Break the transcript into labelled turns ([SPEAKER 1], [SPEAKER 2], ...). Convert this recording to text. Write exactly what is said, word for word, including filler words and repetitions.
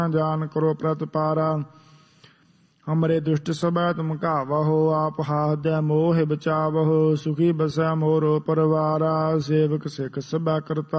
[SPEAKER 1] जान करो प्रतिपारा। हमरे दुष्ट सबा तुम कावहो, आप हाथ मोह बचावहो। सुखी बसै मोरो परवारा, सेवक सिख सबा करता